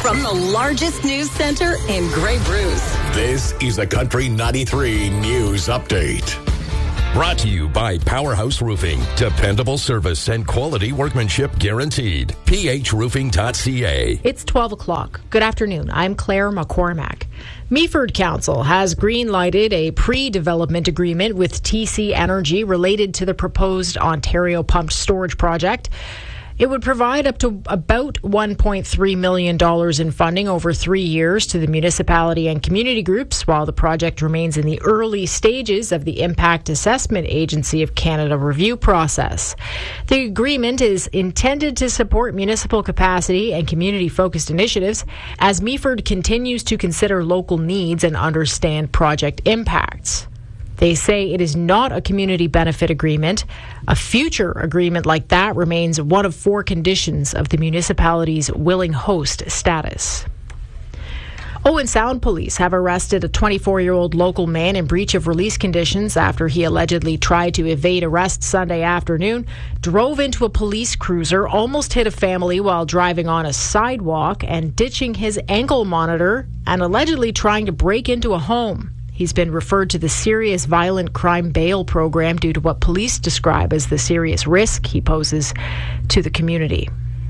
from the largest news center in Grey Bruce. This is a Country 93 News Update. Brought to you by Powerhouse Roofing. Dependable service and quality workmanship guaranteed. phroofing.ca. It's 12 o'clock. Good afternoon. I'm Claire McCormack. Meaford Council has green-lighted a pre-development agreement with TC Energy related to the proposed Ontario Pumped Storage Project. It would provide up to about $1.3 million in funding over 3 years to the municipality and community groups, while the project remains in the early stages of the Impact Assessment Agency of Canada review process. The agreement is intended to support municipal capacity and community-focused initiatives as Meaford continues to consider local needs and understand project impacts. They say it is not a community benefit agreement. A future agreement like that remains one of 4 conditions of the municipality's willing host status. Owen Sound police have arrested a 24-year-old local man in breach of release conditions after he allegedly tried to evade arrest Sunday afternoon, drove into a police cruiser, almost hit a family while driving on a sidewalk and ditching his ankle monitor, and allegedly trying to break into a home. He's been referred to the Serious Violent Crime Bail Program due to what police describe as the serious risk he poses to the community.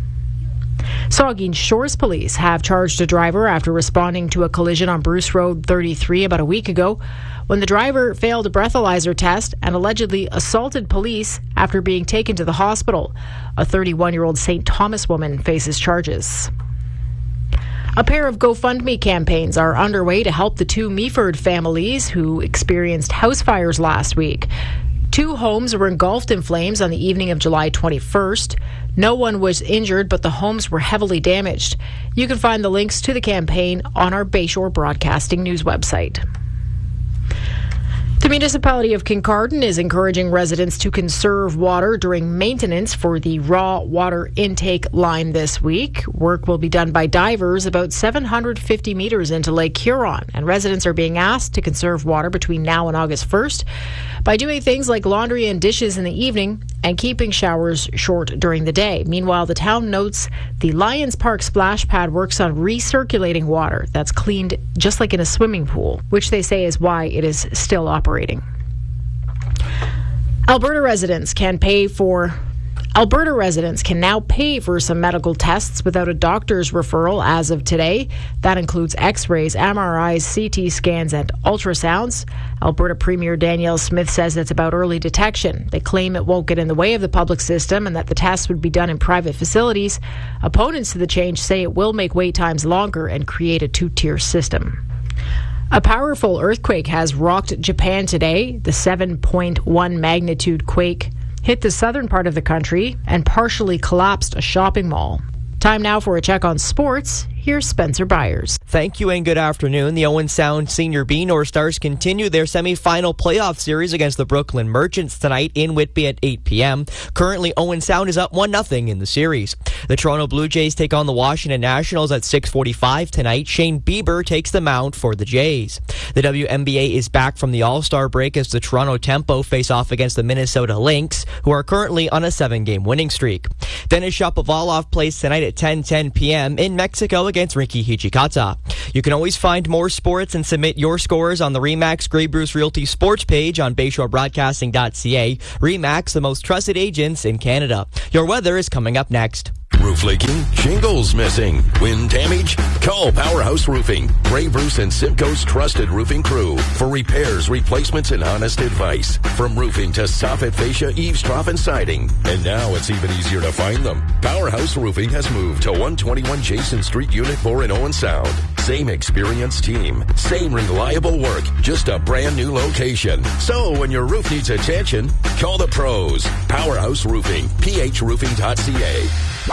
Saugeen Shores police have charged a driver after responding to a collision on Bruce Road 33 about a week ago when the driver failed a breathalyzer test and allegedly assaulted police after being taken to the hospital. A 31-year-old St. Thomas woman faces charges. A pair of GoFundMe campaigns are underway to help the 2 Meaford families who experienced house fires last week. 2 homes were engulfed in flames on the evening of July 21st. No one was injured, but the homes were heavily damaged. You can find the links to the campaign on our Bayshore Broadcasting News website. The municipality of Kincardine is encouraging residents to conserve water during maintenance for the raw water intake line this week. Work will be done by divers about 750 meters into Lake Huron, and residents are being asked to conserve water between now and August 1st by doing things like laundry and dishes in the evening and keeping showers short during the day. Meanwhile, the town notes the Lions Park splash pad works on recirculating water that's cleaned just like in a swimming pool, which they say is why it is still operating. Alberta residents can now pay for some medical tests without a doctor's referral as of today. That includes X-rays, MRIs, CT scans, and ultrasounds. Alberta Premier Danielle Smith says it's about early detection. They claim it won't get in the way of the public system and that the tests would be done in private facilities. Opponents to the change say it will make wait times longer and create a 2-tier system. A powerful earthquake has rocked Japan today. The 7.1 magnitude quake hit the southern part of the country and partially collapsed a shopping mall. Time now for a check on sports. Here's Spencer Byers. Thank you and good afternoon. The Owen Sound Senior B North Stars continue their semi-final playoff series against the Brooklyn Merchants tonight in Whitby at 8 p.m. Currently, Owen Sound is up 1-0 in the series. The Toronto Blue Jays take on the Washington Nationals at 6:45 tonight. Shane Bieber takes the mound for the Jays. The WNBA is back from the All-Star break as the Toronto Tempo face off against the Minnesota Lynx, who are currently on a 7-game winning streak. Denis Shapovalov plays tonight at 10:10 p.m. in Mexico against Rinky Hijikata. You can always find more sports and submit your scores on the RE/MAX Grey Bruce Realty sports page on BayshoreBroadcasting.ca. RE/MAX, the most trusted agents in Canada. Your weather is coming up next. Roof leaking? Shingles missing? Wind damage? Call Powerhouse Roofing. Grey Bruce and Simcoe's trusted roofing crew for repairs, replacements, and honest advice. From roofing to soffit, fascia, eaves, trough, and siding. And now it's even easier to find them. Powerhouse Roofing has moved to 121 Jason Street, Unit 4 in Owen Sound. Same experienced team. Same reliable work. Just a brand new location. So when your roof needs attention, call the pros. Powerhouse Roofing. phroofing.ca.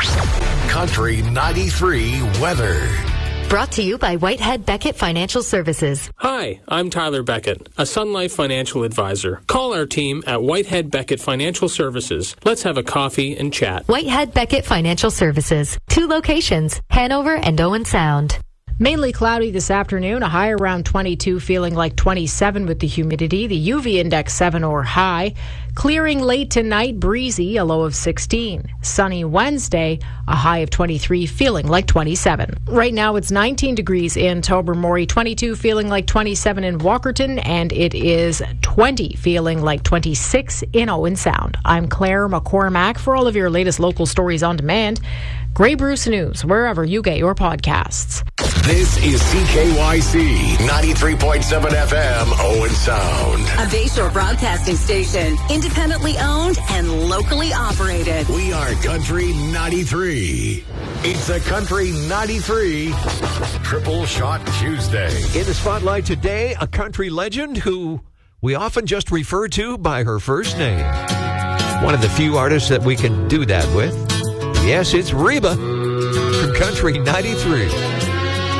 Country 93 weather. Brought to you by Whitehead Beckett Financial Services. Hi, I'm Tyler Beckett, a Sun Life financial advisor. Call our team at Whitehead Beckett Financial Services. Let's have a coffee and chat. Whitehead Beckett Financial Services. 2 locations, Hanover and Owen Sound. Mainly cloudy this afternoon, a high around 22, feeling like 27 with the humidity. The UV index 7 or high. Clearing late tonight, breezy, a low of 16. Sunny Wednesday, a high of 23, feeling like 27. Right now it's 19 degrees in Tobermory, 22 feeling like 27 in Walkerton, and it is 20 feeling like 26 in Owen Sound. I'm Claire McCormack. For all of your latest local stories on demand, Grey Bruce News, wherever you get your podcasts. This is CKYC 93.7 FM, Owen Sound. A Bayshore broadcasting station, independently owned and locally operated. We are Country 93. It's a Country 93 Triple Shot Tuesday. In the spotlight today, a country legend who we often just refer to by her first name. One of the few artists that we can do that with. Yes, it's Reba from Country 93.